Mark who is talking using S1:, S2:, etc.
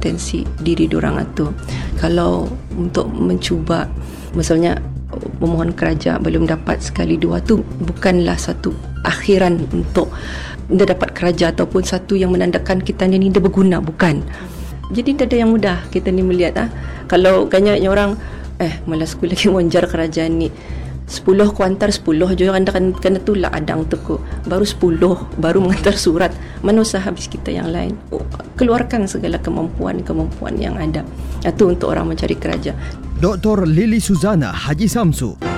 S1: potensi diri diorang itu. Kalau untuk mencuba, misalnya memohon keraja belum dapat sekali dua tu bukanlah satu akhiran untuk dia dapat keraja ataupun satu yang menandakan kita ni dia berguna, bukan. Jadi tak ada yang mudah kita ni melihat. Kalau kayaknya orang malas aku lagi monjar kerajaan ni, 10 ku hantar 10 je anda kena tolak adang tu ku, baru 10 baru menghantar surat, mana usah habis kita yang lain. Keluarkan segala kemampuan yang ada. Itu untuk orang mencari keraja.
S2: Dr. Lily Suzana Haji Samsu.